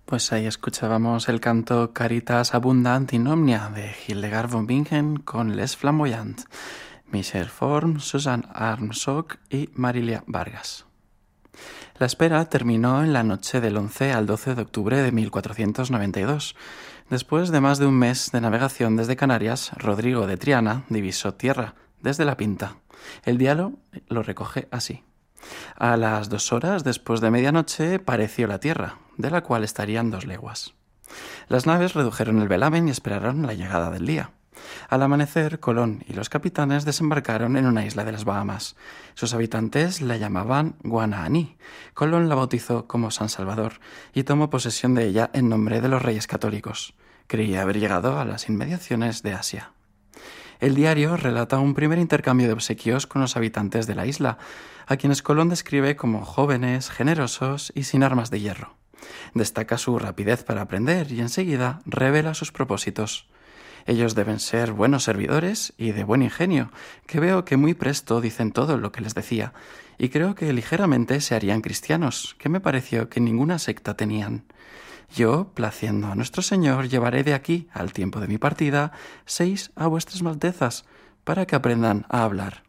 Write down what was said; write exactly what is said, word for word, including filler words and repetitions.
Pues ahí escuchábamos el canto Caritas Abundant in Omnia de Hildegard von Bingen con Les Flamboyants, Michel Form, Susan Armstrong y Marilia Vargas. La espera terminó en la noche del once al doce de octubre de mil cuatrocientos noventa y dos. Después de más de un mes de navegación desde Canarias, Rodrigo de Triana divisó tierra desde La Pinta. El diálogo lo recoge así. A las dos horas después de medianoche pareció la tierra, de la cual estarían dos leguas. Las naves redujeron el velamen y esperaron la llegada del día. Al amanecer, Colón y los capitanes desembarcaron en una isla de las Bahamas. Sus habitantes la llamaban Guananí. Colón la bautizó como San Salvador y tomó posesión de ella en nombre de los reyes católicos. Creía haber llegado a las inmediaciones de Asia. El diario relata un primer intercambio de obsequios con los habitantes de la isla, a quienes Colón describe como jóvenes, generosos y sin armas de hierro. Destaca su rapidez para aprender y enseguida revela sus propósitos. Ellos deben ser buenos servidores y de buen ingenio, que veo que muy presto dicen todo lo que les decía, y creo que ligeramente se harían cristianos, que me pareció que ninguna secta tenían. Yo, placiendo a nuestro Señor, llevaré de aquí, al tiempo de mi partida, seis a vuestras altezas, para que aprendan a hablar.